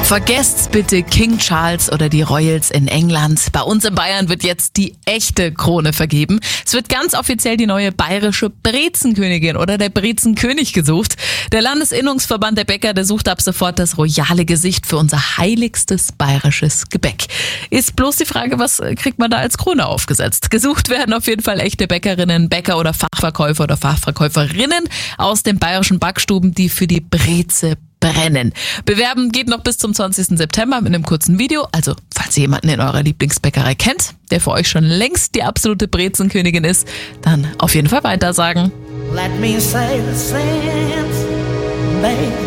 Vergesst bitte King Charles oder die Royals in England. Bei uns in Bayern wird jetzt die echte Krone vergeben. Es wird ganz offiziell die neue bayerische Brezenkönigin oder der Brezenkönig gesucht. Der Landesinnungsverband der Bäcker, der sucht ab sofort das royale Gesicht für unser heiligstes bayerisches Gebäck. Ist bloß die Frage, was kriegt man da als Krone aufgesetzt? Gesucht werden auf jeden Fall echte Bäckerinnen, Bäcker oder Fachverkäufer oder Fachverkäuferinnen aus den bayerischen Backstuben, die für die Breze brennen. Bewerben geht noch bis zum 20. September mit einem kurzen Video. Also, falls ihr jemanden in eurer Lieblingsbäckerei kennt, der für euch schon längst die absolute Brezenkönigin ist, dann auf jeden Fall weitersagen. Let me say the same, baby.